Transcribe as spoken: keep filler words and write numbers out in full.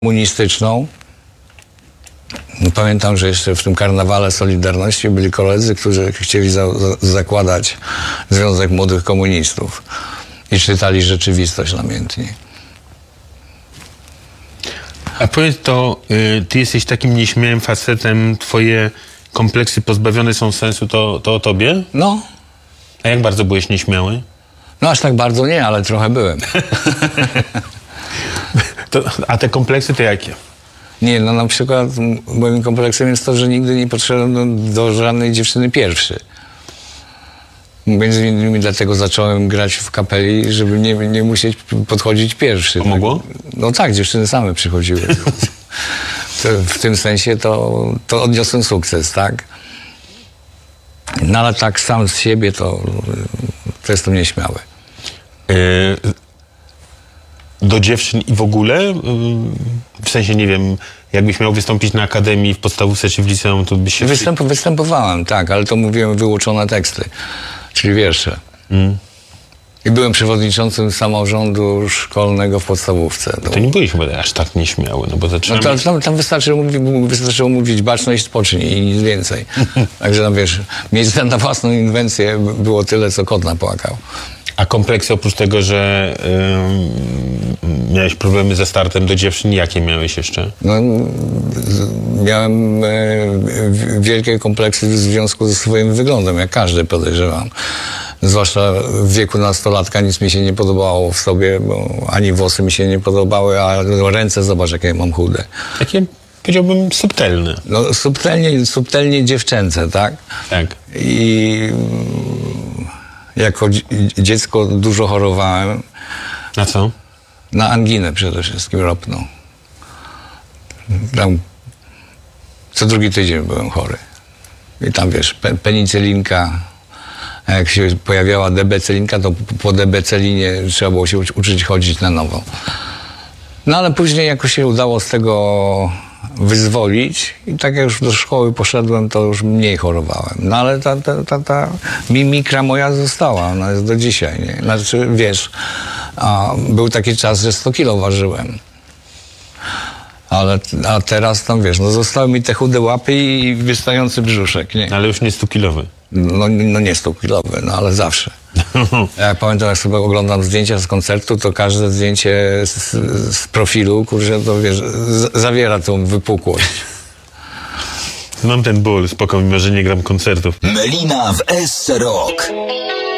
komunistyczną. No, pamiętam, że jeszcze w tym karnawale Solidarności byli koledzy, którzy chcieli za, za, zakładać Związek Młodych Komunistów i czytali Rzeczywistość namiętnie. A powiedz to, y, ty jesteś takim nieśmiałym facetem, twoje kompleksy pozbawione są sensu, to, to o tobie? No. A jak bardzo byłeś nieśmiały? No aż tak bardzo nie, ale trochę byłem. To, a te kompleksy to jakie? Nie, no na przykład moim kompleksem jest to, że nigdy nie podszedłem do, do żadnej dziewczyny pierwszy. Między innymi dlatego zacząłem grać w kapeli, żeby nie, nie musieć podchodzić pierwszy. Pomogło? Tak? No tak, dziewczyny same przychodziły. To, w tym sensie to, to odniosłem sukces, tak? No ale tak sam z siebie to, to jestem nieśmiały. Yy, do dziewczyn i w ogóle? Yy, w sensie, nie wiem, jakbyś miał wystąpić na akademii w podstawówce czy w liceum, to byś się... Występ, występowałem, tak, ale to mówiłem wyuczone teksty, czyli wiersze. Mm. I byłem przewodniczącym samorządu szkolnego w podstawówce. To nie byłeś chyba aż tak nieśmiały, no bo zaczynamy... No tam, tam, tam wystarczyło, mówić, wystarczyło mówić baczność, spocznij i nic więcej. Także tam wiesz, miejsca na własną inwencję było tyle, co kot napłakał. A kompleksy oprócz tego, że yy, miałeś problemy ze startem do dziewczyn, jakie miałeś jeszcze? No, miałem e, wielkie kompleksy w związku ze swoim wyglądem, jak każdy, podejrzewam. Zwłaszcza w wieku nastolatka nic mi się nie podobało w sobie, bo ani włosy mi się nie podobały, a ręce, zobacz, jakie mam chude. Takie, powiedziałbym, subtelne. No, subtelnie, subtelnie dziewczęce, tak? Tak. I jako dziecko dużo chorowałem. Na co? Na anginę przede wszystkim ropną. Tam co drugi tydzień byłem chory. I tam wiesz, pe penicylinka, a jak się pojawiała debecelinka, to po debecelinie trzeba było się uczyć chodzić na nowo. No ale później jakoś się udało z tego wyzwolić i tak jak już do szkoły poszedłem, to już mniej chorowałem. No ale ta, ta, ta, ta mimikra moja została, ona jest do dzisiaj, nie? Znaczy, wiesz, a był taki czas, że sto kilo ważyłem. Ale, a teraz tam, wiesz, no zostały mi te chude łapy i wystający brzuszek, nie? Ale już nie stukilowy. No, no nie sto kilowy, no ale zawsze. Ja pamiętam, jak sobie oglądam zdjęcia z koncertu, to każde zdjęcie z, z profilu, kurczę, to wiesz, z, zawiera tą wypukłość. Mam ten ból, spoko, mimo że nie gram koncertów. Melina w S C Rock.